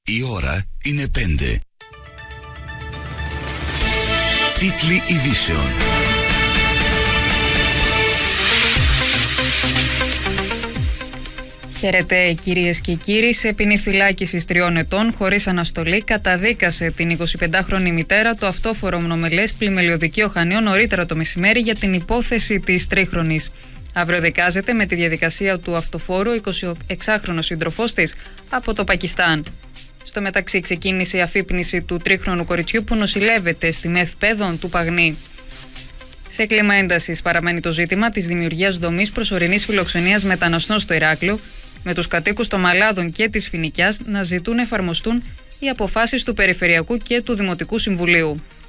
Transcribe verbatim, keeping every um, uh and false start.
Η ώρα είναι πέντε. Τίτλοι ειδήσεων. Χαίρετε κυρίες και κύριοι. Σε ποινή φυλάκισης τριών ετών χωρίς αναστολή καταδίκασε την εικοσιπεντάχρονη μητέρα το αυτόφορο μονομελές πλημελιωδικείο Χανίων νωρίτερα το μεσημέρι για την υπόθεση της τρίχρονης. Αύριο δικάζεται με τη διαδικασία του αυτοφόρου εικοσιεξάχρονος σύντροφός της από το Πακιστάν. Στο μεταξύ ξεκίνησε η αφύπνιση του τρίχρονου κοριτσιού που νοσηλεύεται στη ΜΕΘ Παιδών του Παγνή. Σε κλίμα έντασης παραμένει το ζήτημα της δημιουργίας δομής προσωρινής φιλοξενίας μεταναστών στο Ηράκλειο, με τους κατοίκους των Μαλάδων και της Φοινικιάς να ζητούν εφαρμοστούν οι αποφάσεις του Περιφερειακού και του Δημοτικού Συμβουλίου.